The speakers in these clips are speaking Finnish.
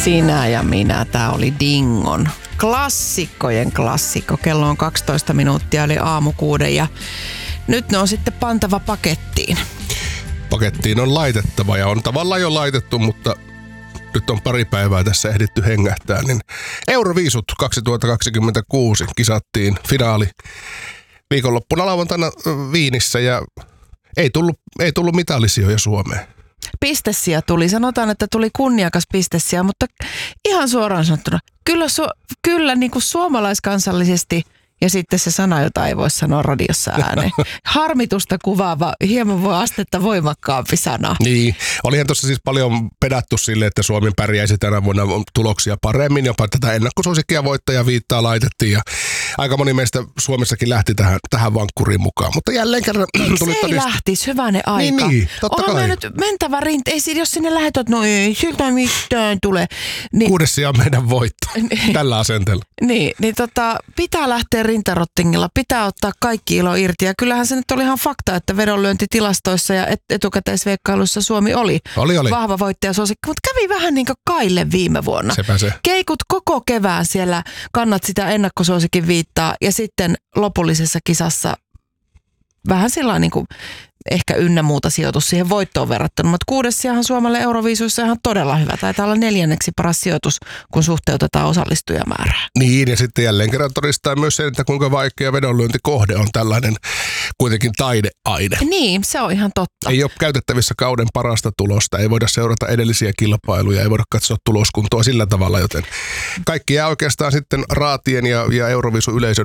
Sinä ja minä, tää oli Dingon klassikkojen klassikko. Kello on 12 minuuttia, eli aamu 6 ja nyt ne on sitten pantava pakettiin. Pakettiin on laitettava ja on tavallaan jo laitettu, mutta nyt on pari päivää tässä ehditty hengähtää. Niin Euroviisut 2026 kisattiin finaali viikonloppuna lauantaina Viinissä ja ei tullut mitallisijoja Suomeen. Pistesiä tuli. Sanotaan, että tuli kunniakas pistesiä, mutta ihan suoraan sanottuna, kyllä niin kuin suomalaiskansallisesti ja sitten se sana, jota ei voi sanoa radiossa ääneen. Harmitusta kuvaava, hieman voi astetta voimakkaampi sana. Niin, olihan tuossa siis paljon pedattu sille, että Suomi pärjäisi tänä vuonna tuloksia paremmin. Jopa tätä ennakkosuosikkia voittaja viittaa laitettiin ja aika moni meistä Suomessakin lähti tähän vankkuriin mukaan. Mutta jälleen kerran tuli se ei lähtisi, hyvänen aika. Niin, totta kai. Onhan nyt mentävä jos sinne lähetät, no ei siltä mitään tule. Niin, 6. sija on meidän voitto tällä asenteella. Niin, pitää lähteä rintarottingilla, pitää ottaa kaikki ilo irti. Ja kyllähän se nyt oli ihan fakta, että vedonlyöntitilastoissa ja etukäteisveikkailuissa Suomi oli vahva voittajasuosikki. Mutta kävi vähän niin kuin Kaille viime vuonna. Sepä se. Keikut koko kevään siellä, kannat sitä ennakkosuosikin viittaa ja sitten lopullisessa kisassa vähän sillä niin kuin ehkä ynnä muuta sijoitus siihen voittoon verrattuna, mutta 6. sijahan Suomelle Euroviisuissa ihan todella hyvä. Taitaa olla 4. paras sijoitus, kun suhteutetaan osallistujamäärää. Niin, ja sitten jälleen kerran todistaa myös sen, että kuinka vaikea vedonlyöntikohde on tällainen kuitenkin taideaine. Niin, se on ihan totta. Ei ole käytettävissä kauden parasta tulosta, ei voida seurata edellisiä kilpailuja, ei voida katsoa tuloskuntoa sillä tavalla, joten kaikki jää oikeastaan sitten raatien ja Euroviisu-yleisön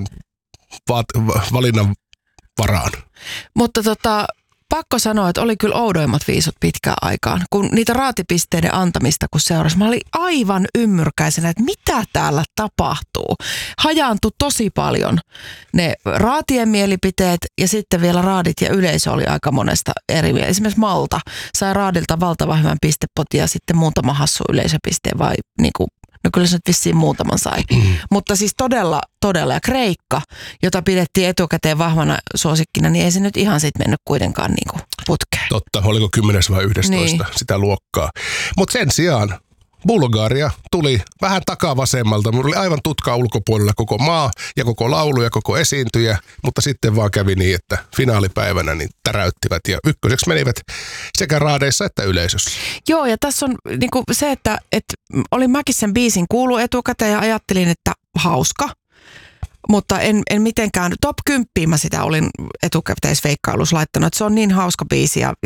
valinnan varaan. Mutta pakko sanoa, että oli kyllä oudoimmat viisut pitkään aikaan. Kun niitä raatipisteiden antamista kun seurasi, mä olin aivan ymmyrkäisenä, että mitä täällä tapahtuu. Hajaantui tosi paljon ne raatien mielipiteet ja sitten vielä raadit ja yleisö oli aika monesta eri mieltä. Esimerkiksi Malta sai raadilta valtavan hyvän pistepotin ja sitten muutama hassu yleisöpisteen vai niinku. No kyllä se nyt vissiin muutaman sai. Mutta siis todella. Ja Kreikka, jota pidettiin etukäteen vahvana suosikkina, niin ei se nyt ihan sitten mennyt kuitenkaan niin kuin putkeen. Totta, oliko 10 vai 11 niin. Sitä luokkaa. Mutta sen sijaan Bulgaria tuli vähän takavasemmalta. Mulla oli aivan tutka ulkopuolella koko maa ja koko laulu ja koko esiintyjä, mutta sitten vaan kävi niin, että finaalipäivänä niin täräyttivät ja ykköseksi menivät sekä raadeissa että yleisössä. Joo, ja tässä on niinku se, että olin mäkin sen biisin kuullut etukäteen ja ajattelin, että hauska. Mutta en mitenkään, top 10 mä sitä olin etukäteisveikkailussa laittanut, että se on niin hauska biisi ja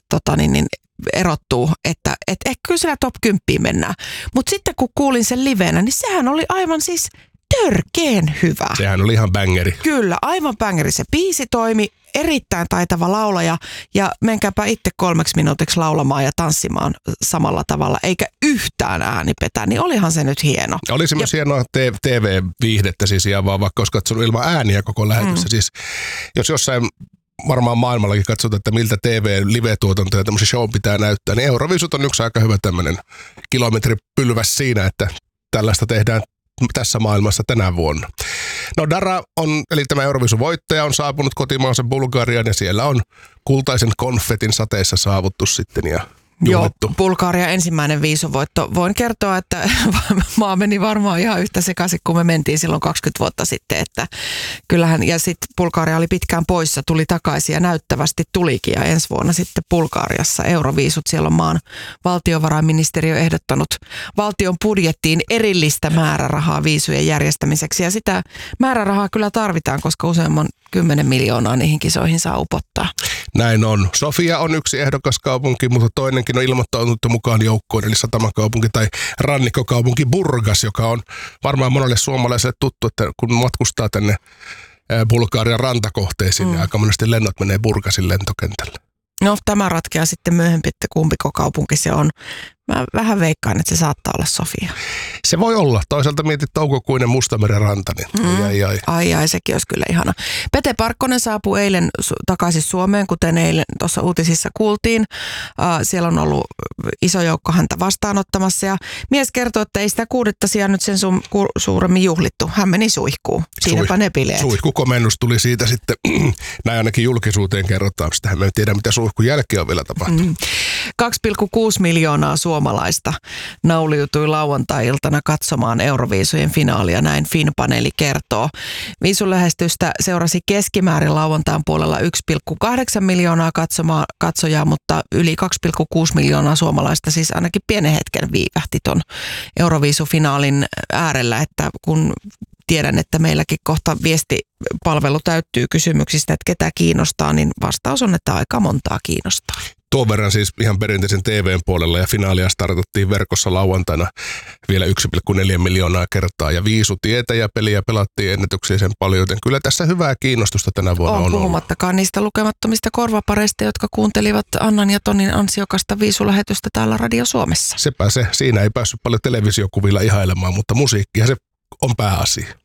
erottuu, että kyllä siellä top 10 mennään. Mutta sitten kun kuulin sen livenä, niin sehän oli aivan siis törkeen hyvä. Sehän oli ihan bängeri. Kyllä, aivan bängeri. Se biisi toimi, erittäin taitava laulaja ja menkääpä itse 3 minuutiksi laulamaan ja tanssimaan samalla tavalla, eikä yhtään ääni petä, niin olihan se nyt hieno. Olisi myös hienoa TV-viihdettä siis ihan vaan, vaikka olisi katsonut ilman ääniä koko lähetyssä. Siis, jos jossain varmaan maailmallakin katsotaan, että miltä TV-live-tuotanto ja tämmöisen show pitää näyttää, niin Euroviisut on yksi aika hyvä tämmöinen kilometripylväs siinä, että tällaista tehdään tässä maailmassa tänä vuonna. No Dara eli tämä Euroviisun voittaja on saapunut kotimaansa Bulgariaan ja siellä on kultaisen konfetin sateessa saavuttu sitten ja juhlittu. Joo, Bulgaria ensimmäinen viisuvoitto. Voin kertoa, että maa meni varmaan ihan yhtä sekaisin, kun me mentiin silloin 20 vuotta sitten, että kyllähän, ja sitten Bulgaria oli pitkään poissa, tuli takaisin ja näyttävästi tulikin ja ensi vuonna sitten Bulgariassa Euroviisut, siellä on maan valtiovarainministeriö ehdottanut valtion budjettiin erillistä määrärahaa viisujen järjestämiseksi ja sitä määrärahaa kyllä tarvitaan, koska useamman 10 miljoonaa niihin kisoihin saa upottaa. Näin on. Sofia on yksi ehdokaskaupunki, mutta toinenkin on ilmoittautunut mukaan joukkoon, eli satamakaupunki tai rannikkokaupunki Burgas, joka on varmaan monelle suomalaiselle tuttu, että kun matkustaa tänne Bulgarian rantakohteisiin, niin aika monesti lennot menee Burgasin lentokentälle. No tämä ratkeaa sitten myöhemmin, että kumpiko kaupunki se on. Mä vähän veikkaan, että se saattaa olla Sofia. Se voi olla. Toisaalta mietit toukokuinen Mustameren ranta. Niin. Ai, sekin olisi kyllä ihana. Pete Parkkonen saapui eilen takaisin Suomeen, kuten eilen tuossa uutisissa kuultiin. Siellä on ollut iso joukko häntä vastaanottamassa ja mies kertoo, että ei sitä 6. sijaa nyt sen suuremmin juhlittu. Hän meni suihkuun. Siinäpä ne bileet. Suihkukomennus tuli siitä sitten, näin ainakin julkisuuteen kerrotaan. Sitähän me ei tiedä, mitä suihkun jälkeen on vielä tapahtunut. 2,6 miljoonaa suomalaista nauliutui lauantai-iltana katsomaan Euroviisujen finaalia, näin Fin-paneeli kertoo. Viisun lähestystä seurasi keskimäärin lauantain puolella 1,8 miljoonaa katsojaa, mutta yli 2,6 miljoonaa suomalaista siis ainakin pienen hetken viivähti ton Euroviisufinaalin äärellä, että kun tiedän, että meilläkin kohta viestipalvelu täyttyy kysymyksistä, että ketä kiinnostaa, niin vastaus on, että aika montaa kiinnostaa. Tuon verran siis ihan perinteisen TVn puolella ja finaalia startattiin verkossa lauantaina vielä 1,4 miljoonaa kertaa ja viisutietä ja peliä pelattiin ennätyksellisen paljon, joten kyllä tässä hyvää kiinnostusta tänä vuonna on ollut. Puhumattakaan niistä lukemattomista korvapareista, jotka kuuntelivat Annan ja Tonin ansiokasta viisulähetystä täällä Radio Suomessa. Sepä se. Siinä ei päässyt paljon televisiokuvilla ihailemaan, mutta musiikkia se on pääasia.